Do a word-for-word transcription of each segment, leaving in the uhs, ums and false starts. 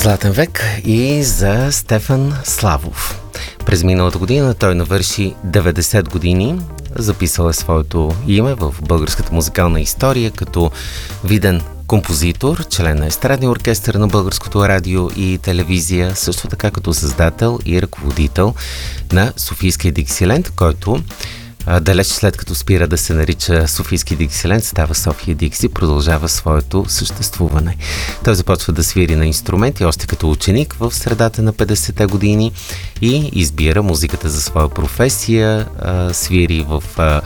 Златен век и за Стефан Славов. През миналата година той навърши деветдесет години. Записал е своето име в българската музикална история като виден композитор, член на естрадния оркестър на Българското радио и телевизия, също така като създател и ръководител на Софийския Диксиленд, който далеч след като спира да се нарича Софийски Диксиленд, става София Дикси, продължава своето съществуване. Той започва да свири на инструменти още като ученик в средата на петдесетте години и избира музиката за своя професия, свири в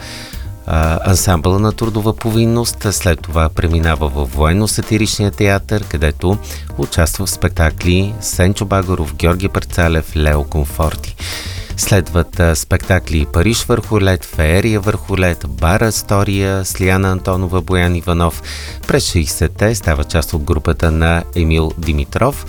ансамбъла на Трудова повинност, след това преминава в военно-сатиричния театър, където участва в спектакли Сенчо Багаров, Георги Парцалев, Лео Комфорти. Следват а, спектакли Париж върху лед, Феерия върху лед, Бара Астория с Лиана Антонова, Боян Иванов. През шейсетте става част от групата на Емил Димитров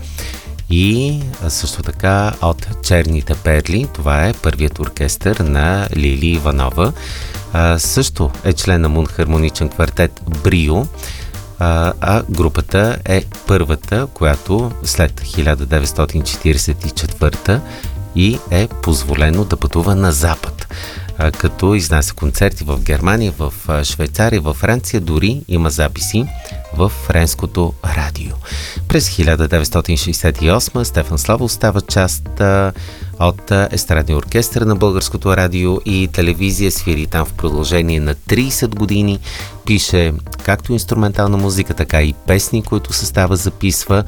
и а, също така от Черните перли. Това е първият оркестър на Лили Иванова. А, също е член на мунхармоничен квартет Брио. А, а групата е първата, която след хиляда деветстотин четиридесет и четвърта и е позволено да пътува на Запад, като изнася концерти в Германия, в Швейцария, в Франция, дори има записи в френското радио. През хиляда деветстотин шейсет и осма Стефан Славов става част от естрадния оркестър на Българското радио и телевизия, свири там в продължение на трийсет години, пише както инструментална музика, така и песни, които състава записва.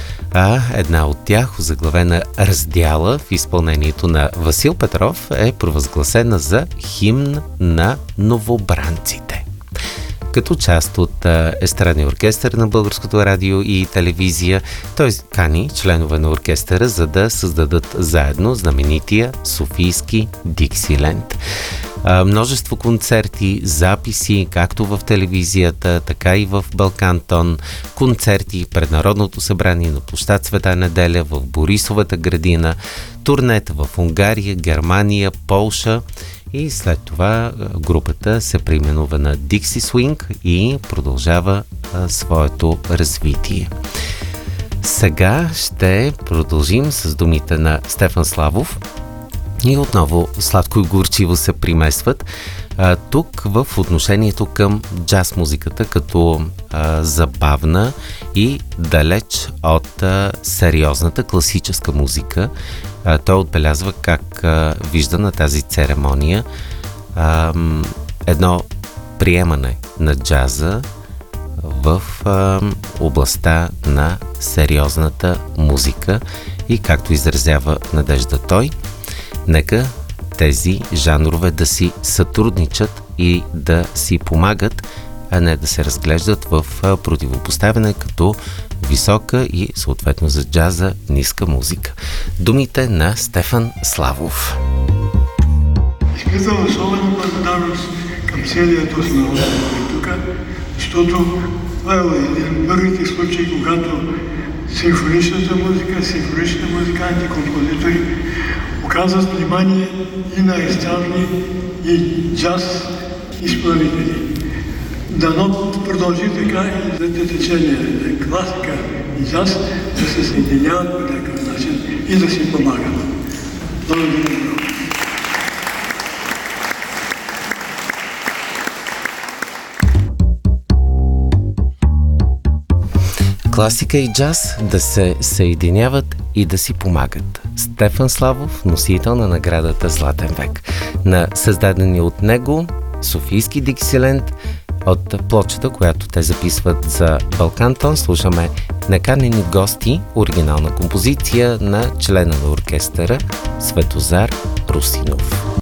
А една от тях, озаглавена Раздяла в изпълнението на Васил Петров, е провъзгласена за химн на новобранците. Като част от естрадния оркестър на Българското радио и телевизия, той кани членове на оркестъра, за да създадат заедно знаменития Софийски Диксиленд. Множество концерти, записи, както в телевизията, така и в Балкантон, концерти пред Народното събрание на площад Света неделя, в Борисовата градина, турнета в Унгария, Германия, Полша и след това групата се преименува на Dixie Swing и продължава а, своето развитие. Сега ще продължим с думите на Стефан Славов. И отново сладко и горчиво се примесват а, тук в отношението към джаз музиката като а, забавна и далеч от а, сериозната класическа музика. А, той отбелязва как а, вижда на тази церемония а, едно приемане на джаза в а, областта на сериозната музика и както изразява надежда той, нека тези жанрове да си сътрудничат и да си помагат, а не да се разглеждат в противопоставяне като висока и съответно за джаза ниска музика. Думите на Стефан Славов. Изказвам особена благодарност към целия този народ тук, защото това е един от първите случаи, когато симфоничната музика, симфоничните музиканти, композитори оказват внимание и на естрадни и джаз изпълнители. Дано продължи така и за течение класика и джаз да се съединяват по някакъв начин и да си помагат. Благодаря. Класика и джаз да се съединяват и да си помагат. Стефан Славов, носител на наградата Златен век. На създадени от него Софийски Диксиленд, от плочата, която те записват за Балкантон, слушаме Неканени гости, оригинална композиция на члена на оркестъра Светозар Русинов.